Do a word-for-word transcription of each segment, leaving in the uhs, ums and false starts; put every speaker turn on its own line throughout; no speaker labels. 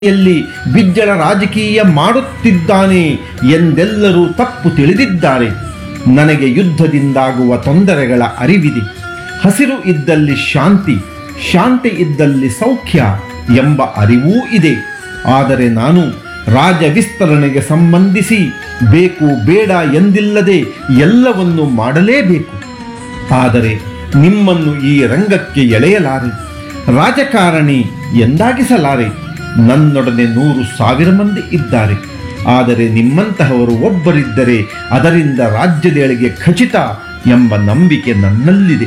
ಯಲ್ಲಿ ಬಿಜ್ಜಳ ರಾಜಕೀಯ ಮಾಡುತ್ತಿದ್ದಾನೆ ಎಂದೆಲ್ಲರೂ ತಪ್ಪು ತಿಳಿದಿದ್ದಾರೆ. ನನಗೆ ಯುದ್ಧದಿಂದಾಗುವ ತೊಂದರೆಗಳ ಅರಿವಿದೆ. ಹಸಿರು ಇದ್ದಲ್ಲಿ ಶಾಂತಿ, ಶಾಂತಿ ಇದ್ದಲ್ಲಿ ಸೌಖ್ಯ ಎಂಬ ಅರಿವೂ ಇದೆ. ಆದರೆ ನಾನು ರಾಜ ವಿಸ್ತರಣೆಗೆ ಸಂಬಂಧಿಸಿ ಬೇಕು ಬೇಡ ಎಂದಿಲ್ಲದೆ ಎಲ್ಲವನ್ನು ಮಾಡಲೇಬೇಕು. ಆದರೆ ನಿಮ್ಮನ್ನು ಈ ರಂಗಕ್ಕೆ ಎಳೆಯಲಾರೆ, ರಾಜಕಾರಣಿ ಎಂದಾಗಿಸಲಾರೆ. ನನ್ನೊಡನೆ ನೂರು ಸಾವಿರ ಮಂದಿ ಇದ್ದಾರೆ. ಆದರೆ ನಿಮ್ಮಂತಹವರು ಒಬ್ಬರಿದ್ದರೆ ಅದರಿಂದ ರಾಜ್ಯದೇಳಿಗೆ ಖಚಿತ ಎಂಬ ನಂಬಿಕೆ ನನ್ನಲ್ಲಿದೆ.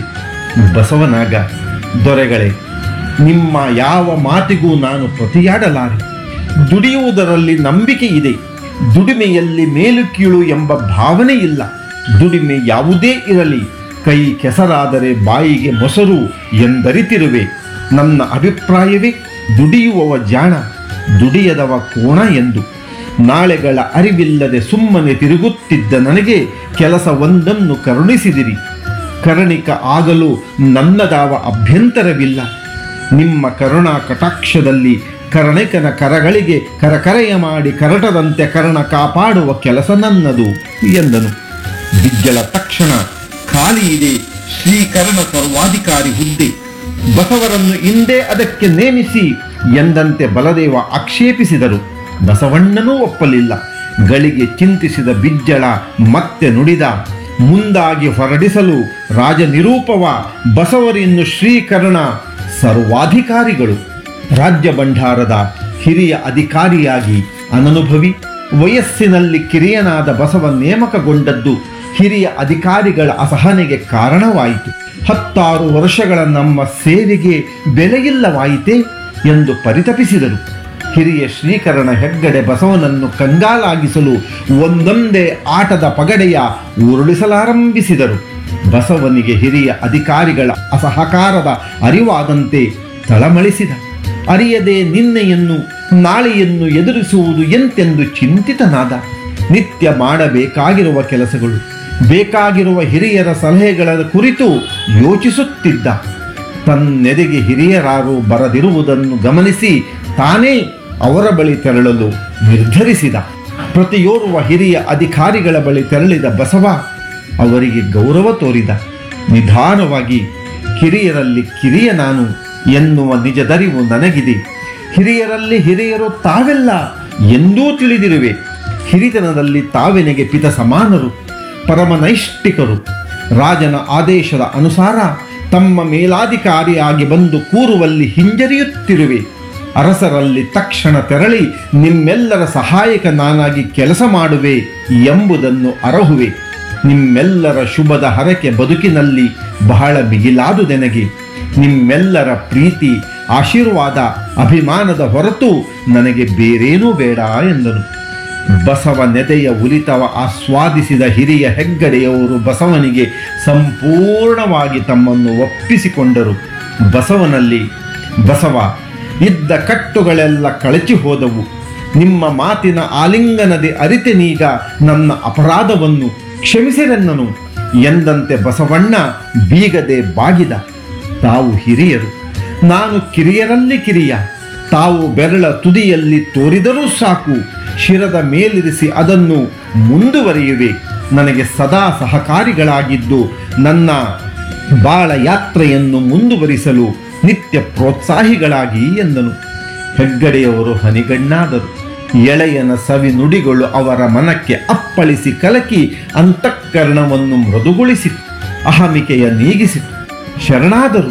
ಬಸವನಾಗ, ದೊರೆಗಳೇ, ನಿಮ್ಮ ಯಾವ ಮಾತಿಗೂ ನಾನು ಪ್ರತಿಯಾಡಲಾರೆ. ದುಡಿಯುವುದರಲ್ಲಿ ನಂಬಿಕೆ ಇದೆ. ದುಡಿಮೆಯಲ್ಲಿ ಮೇಲು ಕೀಳು ಎಂಬ ಭಾವನೆ ಇಲ್ಲ. ದುಡಿಮೆ ಯಾವುದೇ ಇರಲಿ, ಕೈ ಕೆಸರಾದರೆ ಬಾಯಿಗೆ ಮೊಸರು ಎಂದರಿತಿರುವೆ. ನನ್ನ ಅಭಿಪ್ರಾಯವೇ ದುಡಿಯುವವ ಜಾಣ, ದುಡಿಯದವ ಕೋಣ ಎಂದು. ನಾಳೆಗಳ ಅರಿವಿಲ್ಲದೆ ಸುಮ್ಮನೆ ತಿರುಗುತ್ತಿದ್ದ ನನಗೆ ಕೆಲಸ ಒಂದನ್ನು ಕರುಣಿಸಿದಿರಿ. ಕರುಣಿಕ ಆಗಲು ನನ್ನದಾವ ಅಭ್ಯಂತರವಿಲ್ಲ. ನಿಮ್ಮ ಕರುಣಾ ಕಟಾಕ್ಷದಲ್ಲಿ ಕರ್ಣಿಕನ ಕರಗಳಿಗೆ ಕರಕರೆಯ ಮಾಡಿ ಕರಟದಂತೆ ಕರ್ಣ ಕಾಪಾಡುವ ಕೆಲಸ ನನ್ನದು ಎಂದನು. ಬಿಜ್ಜಳ ತಕ್ಷಣ ಖಾಲಿ ಇದೆ ಶ್ರೀಕರ್ಣ ಸರ್ವಾಧಿಕಾರಿ ಹುದ್ದೆ, ಬಸವರನ್ನು ಇಂದೇ ಅದಕ್ಕೆ ನೇಮಿಸಿ ಎಂದಂತೆ ಬಲದೇವ ಆಕ್ಷೇಪಿಸಿದರು. ಬಸವಣ್ಣನೂ ಒಪ್ಪಲಿಲ್ಲ. ಗಳಿಗೆ ಚಿಂತಿಸಿದ ಬಿಜ್ಜಳ ಮತ್ತೆ ನುಡಿದ, ಮುಂದಾಗಿ ಹೊರಡಿಸಲು ರಾಜನಿರೂಪವ ಬಸವರಿನ್ನು ಶ್ರೀಕರ್ಣ ಸರ್ವಾಧಿಕಾರಿಗಳು. ರಾಜ್ಯ ಭಂಡಾರದ ಹಿರಿಯ ಅಧಿಕಾರಿಯಾಗಿ ಅನನುಭವಿ ವಯಸ್ಸಿನಲ್ಲಿ ಕಿರಿಯನಾದ ಬಸವ ನೇಮಕಗೊಂಡದ್ದು ಹಿರಿಯ ಅಧಿಕಾರಿಗಳ ಅಸಹನೆಗೆ ಕಾರಣವಾಯಿತು. ಹತ್ತಾರು ವರ್ಷಗಳ ನಮ್ಮ ಸೇವೆಗೆ ಬೆಲೆಯಿಲ್ಲವಾಯಿತೆ ಎಂದು ಪರಿತಪಿಸಿದರು. ಹಿರಿಯ ಶ್ರೀಕರಣ ಹೆಗ್ಗಡೆ ಬಸವನನ್ನು ಕಂಗಾಲಾಗಿಸಲು ಒಂದೊಂದೇ ಆಟದ ಪಗಡೆಯ ಉರುಳಿಸಲಾರಂಭಿಸಿದರು. ಬಸವನಿಗೆ ಹಿರಿಯ ಅಧಿಕಾರಿಗಳ ಅಸಹಕಾರದ ಅರಿವಾದಂತೆ ತಳಮಳಿಸಿದ. ಅರಿಯದೆ ನಿನ್ನೆಯನ್ನು ನಾಳೆಯನ್ನು ಎದುರಿಸುವುದು ಎಂತೆಂದು ಚಿಂತಿತನಾದ. ನಿತ್ಯ ಮಾಡಬೇಕಾಗಿರುವ ಕೆಲಸಗಳು, ಬೇಕಾಗಿರುವ ಹಿರಿಯರ ಸಲಹೆಗಳ ಕುರಿತು ಯೋಚಿಸುತ್ತಿದ್ದ. ತನ್ನೆದೆಗೆ ಹಿರಿಯರಾರು ಬರದಿರುವುದನ್ನು ಗಮನಿಸಿ ತಾನೇ ಅವರ ಬಳಿ ತೆರಳಲು ನಿರ್ಧರಿಸಿದ. ಪ್ರತಿಯೋರ್ವ ಹಿರಿಯ ಅಧಿಕಾರಿಗಳ ಬಳಿ ತೆರಳಿದ ಬಸವ ಅವರಿಗೆ ಗೌರವ ತೋರಿದ. ನಿಧಾನವಾಗಿ, ಕಿರಿಯರಲ್ಲಿ ಕಿರಿಯ ನಾನು ಎನ್ನುವ ನಿಜದರಿವು ನನಗಿದೆ. ಹಿರಿಯರಲ್ಲಿ ಹಿರಿಯರು ತಾವೆಲ್ಲ ಎಂದೂ ತಿಳಿದಿರುವೆ. ಹಿರಿತನದಲ್ಲಿ ತಾವೆನೆಗೆ ಪಿತ ಸಮಾನರು, ಪರಮನೈಷ್ಠಿಕರು. ರಾಜನ ಆದೇಶದ ಅನುಸಾರ ತಮ್ಮ ಮೇಲಾಧಿಕಾರಿಯಾಗಿ ಬಂದು ಕೂರುವಲ್ಲಿ ಹಿಂಜರಿಯುತ್ತಿರುವೆ. ಅರಸರಲ್ಲಿ ತಕ್ಷಣ ತೆರಳಿ ನಿಮ್ಮೆಲ್ಲರ ಸಹಾಯಕ ನಾನಾಗಿ ಕೆಲಸ ಮಾಡುವೆ ಎಂಬುದನ್ನು ಅರಹುವೆ. ನಿಮ್ಮೆಲ್ಲರ ಶುಭದ ಹರಕೆ ಬದುಕಿನಲ್ಲಿ ಬಹಳ ಬಿಗಿಲಾದುದೆನಗೆ. ನಿಮ್ಮೆಲ್ಲರ ಪ್ರೀತಿ, ಆಶೀರ್ವಾದ, ಅಭಿಮಾನದ ಹೊರತು ನನಗೆ ಬೇರೇನೂ ಬೇಡ ಎಂದನು. ಬಸವ ನೆದೆಯ ಉಲಿತವ ಆಸ್ವಾದಿಸಿದ ಹಿರಿಯ ಹೆಗ್ಗಡೆಯವರು ಬಸವನಿಗೆ ಸಂಪೂರ್ಣವಾಗಿ ತಮ್ಮನ್ನು ಒಪ್ಪಿಸಿಕೊಂಡರು. ಬಸವನಲ್ಲಿ, ಬಸವ, ಇದ್ದ ಕಟ್ಟುಗಳೆಲ್ಲ ಕಳಚಿ ಹೋದವು. ನಿಮ್ಮ ಮಾತಿನ ಆಲಿಂಗನದೆ ಅರಿತೆನೀಗ ನನ್ನ ಅಪರಾಧವನ್ನು ಕ್ಷಮಿಸಿರೆನ್ನನು ಎಂದಂತೆ ಬಸವಣ್ಣ ಬೀಗದೆ ಬಾಗಿದ. ತಾವು ಹಿರಿಯರು, ನಾನು ಕಿರಿಯರಲ್ಲಿ ಕಿರಿಯ. ತಾವು ಬೆರಳ ತುದಿಯಲ್ಲಿ ತೋರಿದರೂ ಸಾಕು, ಶಿರದ ಮೇಲಿರಿಸಿ ಅದನ್ನು ಮುಂದುವರಿಯುವೆ. ನನಗೆ ಸದಾ ಸಹಕಾರಿಗಳಾಗಿದ್ದು ನನ್ನ ಬಾಳ ಯಾತ್ರೆಯನ್ನು ಮುಂದುವರಿಸಲು ನಿತ್ಯ ಪ್ರೋತ್ಸಾಹಿಗಳಾಗಿ ಎಂದನು. ಹೆಗ್ಗಡೆಯವರು ಹನಿಗಣ್ಣಾದರು. ಎಳೆಯನ ಸವಿ ನುಡಿಗಳು ಅವರ ಮನಕ್ಕೆ ಅಪ್ಪಳಿಸಿ ಕಲಕಿ ಅಂತಃಕರಣವನ್ನು ಮೃದುಗೊಳಿಸಿತು, ಅಹಮಿಕೆಯ ನೀಗಿಸಿತು. ಶರಣಾದರು.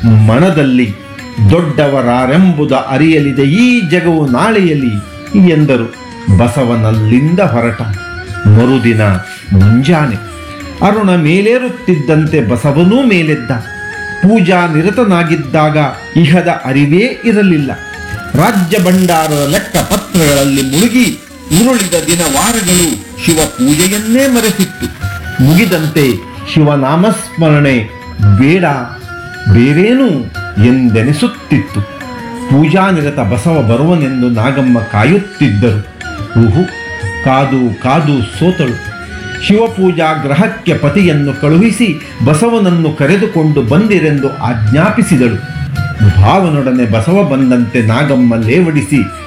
ಮನದಲ್ಲಿ ದೊಡ್ಡವರಾರೆಂಬುದ ಅರಿಯಲಿದೆ ಈ ಜಗವು ನಾಳೆಯಲಿ ಎಂದರು. ಬಸವನಲ್ಲಿಂದ ಹೊರಟ ಮರುದಿನ ಮುಂಜಾನೆ ಅರುಣ ಮೇಲೇರುತ್ತಿದ್ದಂತೆ ಬಸವನೂ ಮೇಲೆದ್ದ. ಪೂಜಾ ನಿರತನಾಗಿದ್ದಾಗ ಇಹದ ಅರಿವೇ ಇರಲಿಲ್ಲ. ರಾಜ್ಯ ಭಂಡಾರದ ಲೆಕ್ಕ ಪತ್ರಗಳಲ್ಲಿ ಮುಳುಗಿ ಉರುಳಿದ ದಿನ ವಾರಗಳು ಶಿವ ಪೂಜೆಯನ್ನೇ ಮರೆತಿತ್ತು. ಮುಗಿದಂತೆ ಶಿವನಾಮಸ್ಮರಣೆ ಬೇಡ ಬೇರೇನು ಎಂದೆನಿಸುತ್ತಿತ್ತು. ಪೂಜಾನಿರತ ಬಸವ ಬರುವನೆಂದು ನಾಗಮ್ಮ ಕಾಯುತ್ತಿದ್ದರು. ಊಹು, ಕಾದು ಕಾದು ಸೋತಳು. ಶಿವಪೂಜಾ ಗ್ರಹಕ್ಕೆ ಪತಿಯನ್ನು ಕಳುಹಿಸಿ ಬಸವನನ್ನು ಕರೆದುಕೊಂಡು ಬಂದಿರೆಂದು ಆಜ್ಞಾಪಿಸಿದಳು. ಭಾವನೊಡನೆ ಬಸವ ಬಂದಂತೆ ನಾಗಮ್ಮ ಲೇವಡಿಸಿ